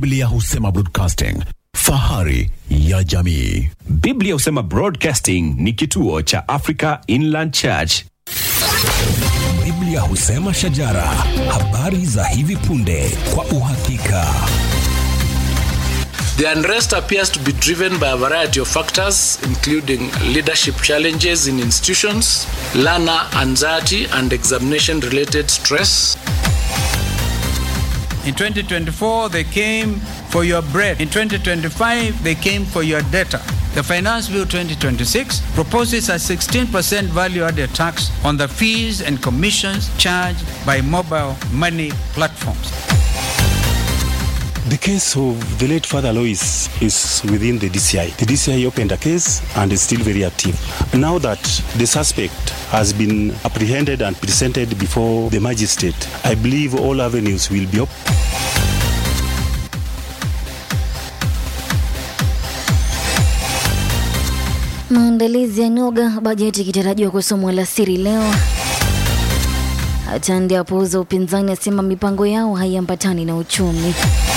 Biblia husema broadcasting, fahari ya jamii. Biblia husema Broadcasting ni kituo cha Africa Inland Church. Biblia husema shajara, habari za hivi punde kwa uhakika. The unrest appears to be driven by a variety of factors, including leadership challenges in institutions, learner anxiety and examination-related stress. In 2024, they came for your bread. In 2025, they came for your data. The Finance Bill 2026 proposes a 16% value-added tax on the fees and commissions charged by mobile money platforms. The case of the late Father Lois is within the DCI. The DCI opened a case and is still very active. Now that the suspect has been apprehended and presented before the magistrate, I believe all avenues will be open. Maandalizi ya noga, bajeti ikitarajiwa kusomwa alasiri leo. Atande apuuza upinzani, asema mipango yao haiambatani na uchumi.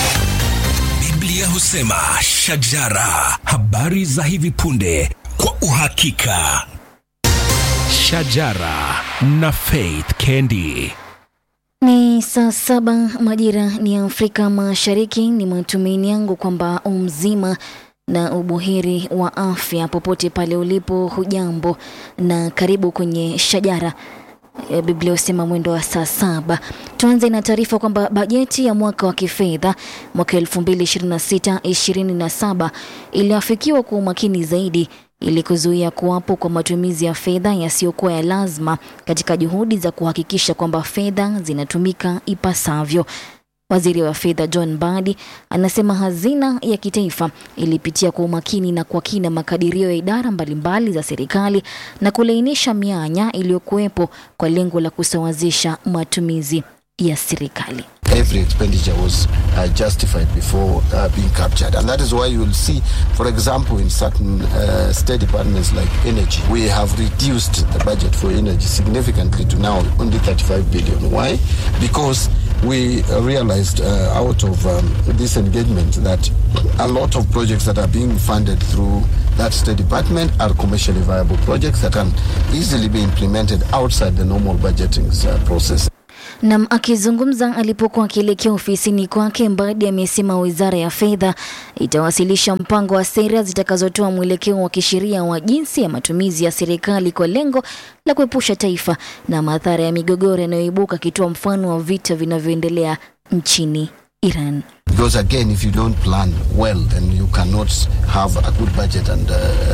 Biblia husema shajara, habari za hivi punde kwa uhakika. Shajara na Faith Kendi. Ni saa 7 majira ni Afrika Mashariki. Ni matumaini yangu kwamba umzima na ubuheri wa afya popote pale ulipo. Hujambo na karibu kwenye shajara. Biblia husema mwendo wa saa 7. Tuanze na taarifa kwamba bajeti ya mwaka wa kifedha mwaka 2026-27 iliafikiwa kwa umakini zaidi ili kuzuia kuwapo kwa matumizi ya fedha yasiyokuwa ya lazima katika juhudi za kuhakikisha kwamba fedha zinatumika ipasavyo. Waziri wa fedha John Mbadi anasema hazina ya kitaifa ilipitia kwa umakini na kwa kina makadirio ya idara mbalimbali za serikali na kulainisha mianya iliyokuwepo kwa lengo la kusawazisha matumizi ya serikali. Every expenditure was justified before being captured, and that is why you will see, for example, in certain state departments like energy, we have reduced the budget for energy significantly to now only 35 billion. Why? Because we realized out of this engagement that a lot of projects that are being funded through that state department are commercially viable projects that can easily be implemented outside the normal budgeting process. Na akizungumza alipokuwa akielekea ofisini kwake, Mbadi amesema wizara ya fedha itawasilisha mpango wa sera zitakazotoa mwelekeo wa kisheria wa jinsi ya matumizi ya serikali kwa lengo la kuepusha taifa na madhara ya migogoro yanayoibuka, akitoa mfano wa vita vinavyoendelea nchini Iran. Because again, if you don't plan well, then you cannot have a good budget and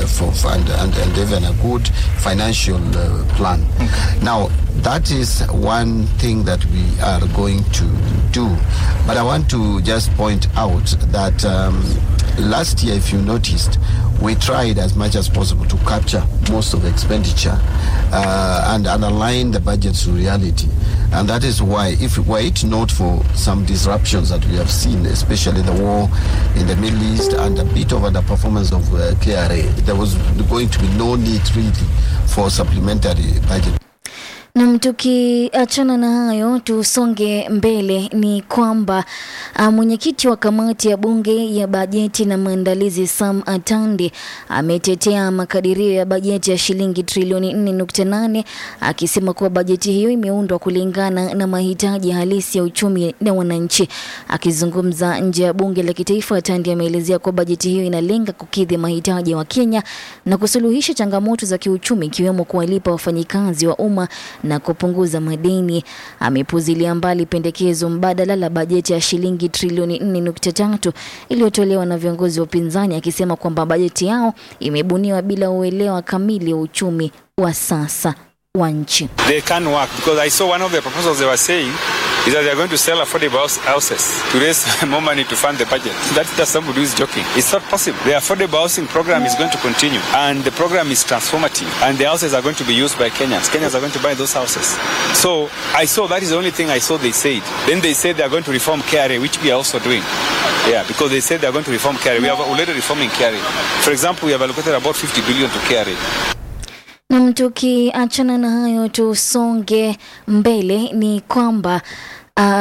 even a good financial plan. Now, that is one thing that we are going to do. But I want to just point out that last year, if you noticed, we tried as much as possible to capture most of the expenditure and align the budget to reality. And that is why, if were it not for some disruptions that we have seen, especially the war in the Middle East and a bit of underperformance of KRA, there was going to be no need really for supplementary budget. Na tukiachana na hayo, tusonge mbele. Ni kwamba mwenyekiti wa kamati ya bunge ya bajeti na maandalizi Sam Atandi ametetea makadirio ya bajeti ya shilingi trilioni 4.8, akisema kuwa bajeti hiyo imeundwa kulingana na mahitaji halisi ya uchumi na wananchi. Akizungumza nje ya bunge la kitaifa, Atandi ameelezea kuwa bajeti hiyo inalenga kukidhi mahitaji wa Kenya na kusuluhisha changamoto za kiuchumi, ikiwemo kuwalipa wafanyikazi wa umma na kupunguza madeni. Amepuzilia mbali pendekezo mbadala la bajeti ya shilingi trilioni 4.3 iliyotolewa na viongozi wa upinzani, akisema kwamba bajeti yao imebuniwa bila uelewa kamili wa uchumi wa sasa wa nchi. They can work because I saw one of the proposals they were saying is that they are going to sell affordable houses to raise more money to fund the budget. That's just somebody who is joking. It's not possible. The affordable housing program is going to continue, and the program is transformative, and the houses are going to be used by Kenyans. Kenyans are going to buy those houses. So I saw that is the only thing I saw they said. Then they said they are going to reform KRA, which we are also doing. Yeah, because they said they are going to reform KRA. We are already reforming KRA. For example, we have allocated about 50 billion to KRA. Na tukiachana na hayo, tusonge mbele. Ni kwamba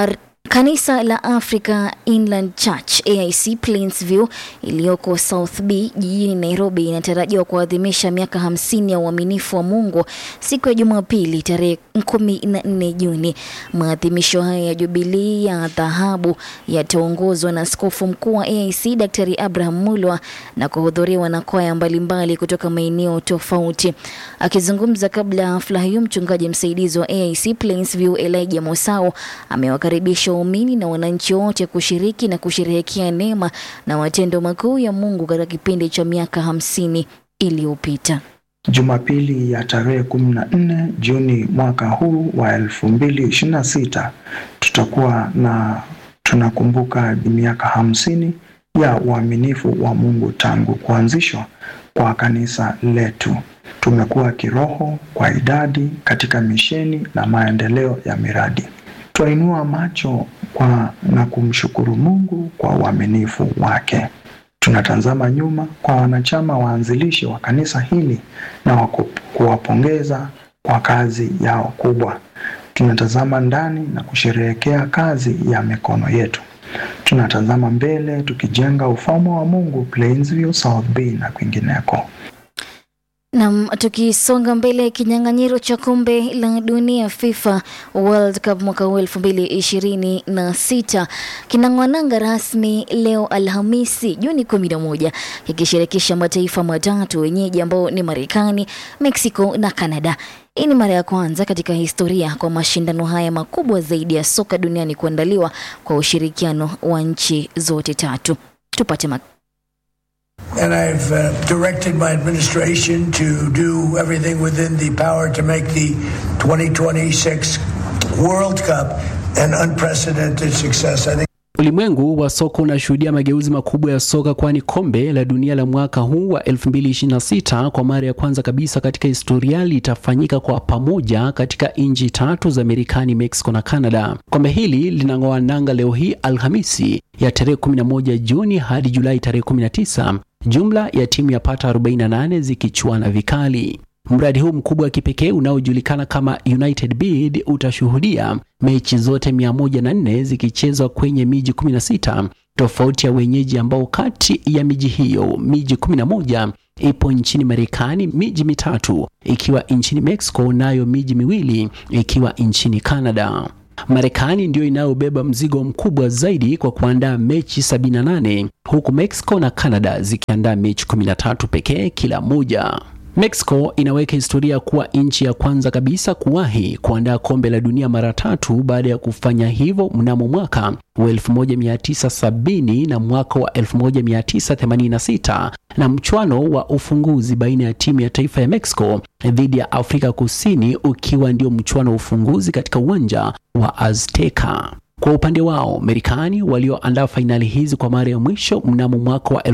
Kanisa la Africa Inland Church AIC Plainsview iliyoko South B jijini Nairobi inatarajiwa kuadhimisha miaka 50 ya uaminifu wa Mungu siku ya Jumapili tarehe 14 Juni. Maadhimisho haya ya jubilii ya dhahabu yataongozwa na askofu mkuu wa AIC Daktari Abraham Mulwa na kuhudhuriwa na kwaya mbalimbali kutoka maeneo tofauti. Akizungumza kabla ya hafla hiyo, mchungaji msaidizi wa AIC Plainsview Elijah Mosao amewakaribisha waumini na wananchi wote kushiriki na kusherehekea neema na matendo makuu ya Mungu katika kipindi cha miaka 50 iliyopita. Jumapili ya tarehe 14 Juni mwaka huu wa 2026 tunakumbuka miaka 50 ya uaminifu wa Mungu tangu kuanzishwa kwa kanisa letu. Tumekuwa kiroho kwa idadi katika misheni na maendeleo ya miradi. Tuinua macho na kumshukuru Mungu kwa uaminifu wake. Tunatazama nyuma kwa wanachama waanzilishi wa kanisa hili na kuwapongeza kwa kazi yao kubwa. Tunatazama ndani na kusherehekea kazi ya mikono yetu. Tunatazama mbele tukijenga ufalme wa Mungu Plainsview, South B na kwingineko. Na tukisonga mbele, kinyang'anyiro cha kombe la dunia FIFA World Cup mwaka 2026 kinang'wananga rasmi leo Alhamisi Juni 11, kikishirikisha mataifa matatu wenyeji ambao ni Marekani, Mexico na Canada. Hii ni mara ya kwanza katika historia kwa mashindano haya makubwa zaidi ya soka duniani kuandaliwa kwa ushirikiano wa nchi zote tatu. Tupate And I've directed my administration to do everything within the power to make the 2026 World Cup an unprecedented success. I think ulimwengu wa soka unashuhudia mageuzi makubwa ya soka, kwani kombe la dunia la mwaka huu wa 2026 kwa mara ya kwanza kabisa katika historia litafanyika kwa pamoja katika nchi tatu za Marekani, Mexico na Canada. Kombe hili linang'oa nanga leo hii Alhamisi ya tarehe 11 Juni hadi Julai tarehe 19, jumla ya timu yapata 48 zikichuana vikali. Mradi huu mkubwa wa kipekee unaojulikana kama United Bid utashuhudia mechi zote 104 zikichezwa kwenye miji 16 tofauti ya wenyeji, ambao kati ya miji hiyo miji 11 ipo nchini Marekani, miji mitatu ikiwa nchini Mexico, nayo miji miwili ikiwa nchini Canada. Marekani ndio inayobeba mzigo mkubwa zaidi kwa kuandaa mechi 78, huku Mexico na Canada zikiandaa mechi 13 pekee kila moja. Mexico inaweka historia kuwa nchi ya kwanza kabisa kuwahi kuandaa kombe la dunia mara tatu baada ya kufanya hivyo mnamo mwaka wa 1970 na mwaka wa 1986 na mchuano wa ufunguzi baina ya timu ya taifa ya Mexico dhidi ya Afrika Kusini ukiwa ndio mchuano wa ufunguzi katika uwanja wa Azteca. Kwa upande wao, Marekani walioandaa fainali hizi kwa mara ya mwisho mnamo mwaka wa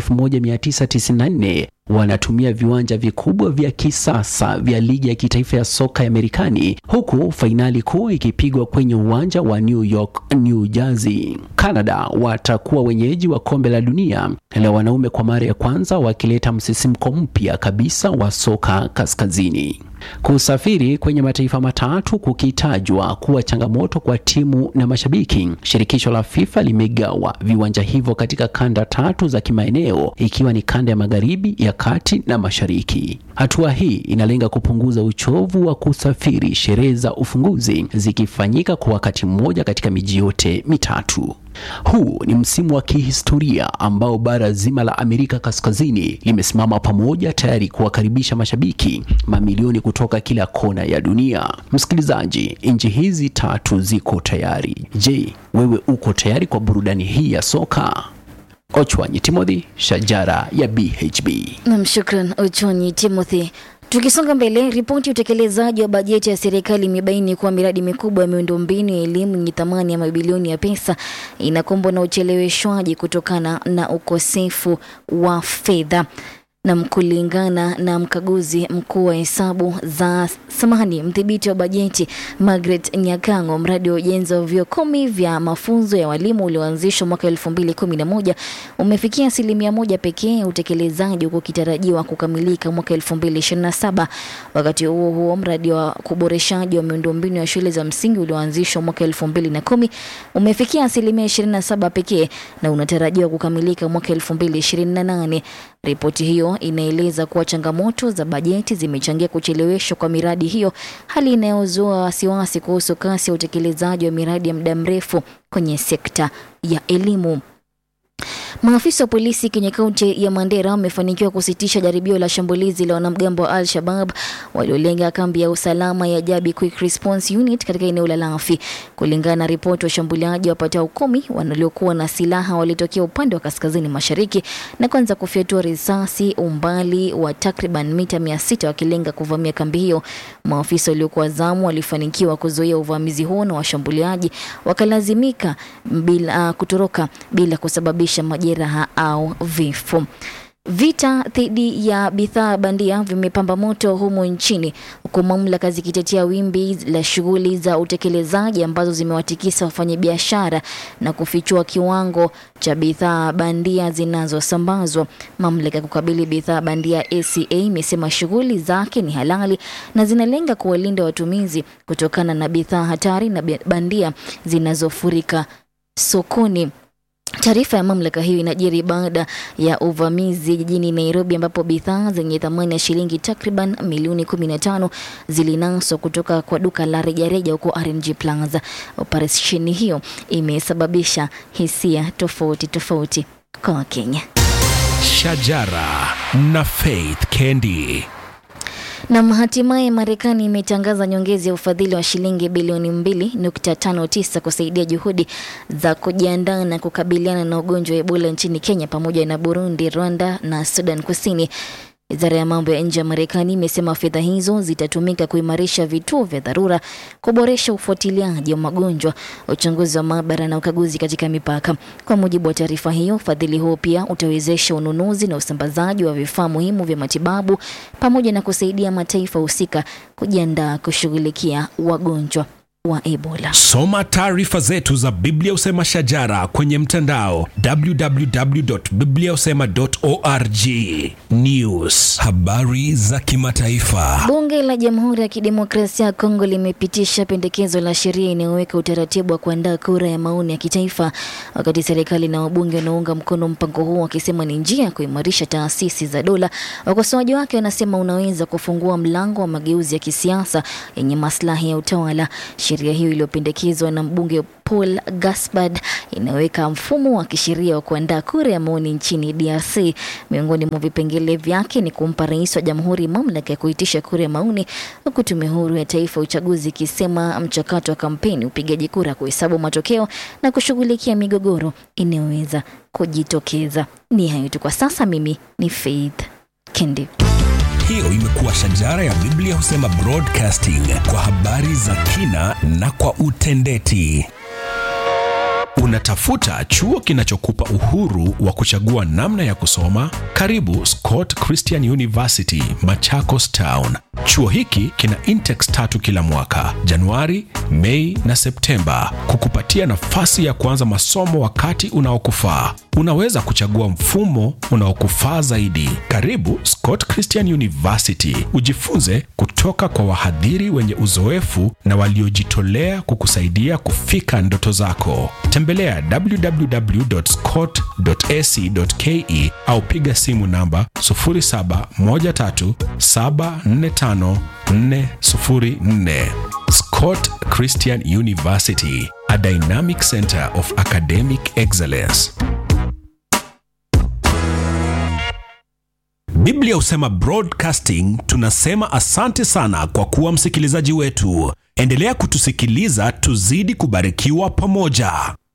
1994 wanatumia viwanja vikubwa vya kisasa vya ligi ya kitaifa ya soka ya Marekani, huku fainali kuu ikipigwa kwenye uwanja wa New York, New Jersey. Canada watakuwa wenyeji wa kombe la dunia la wanaume kwa mara ya kwanza, wakileta msisimko mpya kabisa wa soka kaskazini. Kusafiri kwenye mataifa matatu kukitajwa kuwa changamoto kwa timu na mashabiki, shirikisho la FIFA limegawa viwanja hivyo katika kanda tatu za kimaeneo, ikiwa ni kanda ya magharibi, ya kati na mashariki. Hatua hii inalenga kupunguza uchovu wa kusafiri, sherehe za ufunguzi zikifanyika kwa wakati mmoja katika miji yote mitatu. Huu ni msimu wa kihistoria ambao bara zima la Amerika Kaskazini limesimama pamoja tayari kuwakaribisha mashabiki mamilioni kutoka kila kona ya dunia. Msikilizaji, nchi hizi tatu ziko tayari. Je, wewe uko tayari kwa burudani hii ya soka? Ochwanyi Timothy, Shajara ya BHB. Shukran Ochwanyi Timothy. Tukisonga mbele, ripoti utekelezaji wa bajeti ya serikali imebaini kuwa miradi mikubwa ya miundombinu ya elimu yenye thamani ya mabilioni ya pesa inakumbwa na ucheleweshwaji kutokana na ukosefu wa fedha. Na kulingana na mkaguzi mkuu wa hesabu za mdhibiti wa bajeti Margaret Nyakango, mradi wa ujenzi wa vyuo 10 vya mafunzo ya walimu ulioanzishwa mwaka 2011 umefikia 1% pekee ya utekelezaji, huku ukitarajiwa kukamilika mwaka 2027. Wakati huo mradi wa kuboreshaji wa miundombinu ya shule za msingi ulioanzishwa mwaka 2010 umefikia 27% pekee na unatarajiwa kukamilika mwaka 2028. Ripoti hiyo inaeleza kuwa changamoto za bajeti zimechangia kucheleweshwa kwa miradi hiyo, hali inayozua wasiwasi kuhusu kasi ya utekelezaji wa miradi ya muda mrefu kwenye sekta ya elimu. Maafisa wa polisi kwenye kaunti ya Mandera wamefanikiwa kusitisha jaribio la shambulizi la wanamgambo wa Al-Shabaab waliolenga kambi ya usalama ya Jabi Quick Response Unit katika eneo la Lafi. Kulingana na ripoti, washambuliaji wapatao 10 waliokuwa na silaha walitokea upande wa kaskazini mashariki na kuanza kufyatua risasi umbali wa takriban mita 600 wakilenga kuvamia kambi hiyo. Maafisa waliokuwa zamu walifanikiwa kuzuia uvamizi huo na washambuliaji wakalazimika kutoroka bila kusababisha majeraha au vifo. Vita dhidi ya bidhaa bandia vimepamba moto humo nchini, huku mamlaka zikitetea wimbi la shughuli za utekelezaji ambazo zimewatikisa wafanyabiashara na kufichua kiwango cha bidhaa bandia zinazosambazwa. Mamlaka kukabili bidhaa bandia ACA imesema shughuli zake ni halali na zinalenga kuwalinda watumizi kutokana na bidhaa hatari na bandia zinazofurika sokoni. Taarifa ya mamlaka hiyo inajiri baada ya uvamizi jijini Nairobi ambapo bidhaa zenye thamani ya shilingi takriban milioni 15 zilinaswa kutoka kwa duka la rejareja huko RNG Plaza. Operesheni hiyo imesababisha hisia tofauti kwa Kenya. Shajara na Faith Kendi. Na hatimaye Marekani imetangaza nyongeza ya ufadhili wa shilingi bilioni 2.59 kusaidia juhudi za kujiandaa na kukabiliana na ugonjwa wa Ebola nchini Kenya pamoja na Burundi, Rwanda na Sudan Kusini. Wizara ya mambo ya nje ya Marekani imesema fedha hizo zitatumika kuimarisha vituo vya dharura, kuboresha ufuatiliaji wa magonjwa, uchunguzi wa maabara na ukaguzi katika mipaka. Kwa mujibu wa taarifa hiyo, fadhili huo pia utawezesha ununuzi na usambazaji wa vifaa muhimu vya matibabu pamoja na kusaidia mataifa husika kujiandaa kushughulikia wagonjwa wa Ebola. Soma taarifa zetu za Biblia Husema Shajara kwenye mtandao www.bibliahusema.org. News, habari za kimataifa. Bunge la Jamhuri ya Kidemokrasia ya Kongo limepitisha pendekezo la sheria inayoweka utaratibu wa kuandaa kura ya maoni ya kitaifa, wakati serikali na wabunge wanaunga mkono mpango huo wakisema ni njia ya kuimarisha taasisi za dola. Wakosoaji wake wanasema unaweza kufungua mlango wa mageuzi ya kisiasa yenye maslahi ya utawala. Sheria hiyo iliyopendekezwa na mbunge Paul Gaspard inaweka mfumo wa kisheria wa kuandaa kura ya maoni nchini DRC. Miongoni mwa vipengele vyake ni kumpa rais wa jamhuri mamlaka ya kuitisha kura ya maoni, huku tume huru ya taifa uchaguzi ikisema mchakato wa kampeni, upigaji kura, kuhesabu matokeo na kushughulikia migogoro inayoweza kujitokeza. Ni hayo tu kwa sasa. Mimi ni Faith Kendi. Hiyo imekuwa Shajara ya Biblia Husema Broadcasting, kwa habari za kina na kwa utendeti. Unatafuta chuo kinachokupa uhuru wa kuchagua namna ya kusoma? Karibu Scott Christian University, Machakos Town. Chuo hiki kina intakes 3 kila mwaka, Januari, Mei na Septemba, kukupatia nafasi ya kuanza masomo wakati unaokufaa. Unaweza kuchagua mfumo unaokufaa zaidi. Karibu Scott Christian University, ujifunze kutoka kwa wahadhiri wenye uzoefu na waliojitolea kukusaidia kufika ndoto zako. Tembelea www.scott.ac.ke au piga simu namba 0713745404. Scott Christian University, a dynamic center of academic excellence. Biblia Husema Broadcasting tunasema asante sana kwa kuwa msikilizaji wetu. Endelea kutusikiliza, tuzidi kubarikiwa pamoja.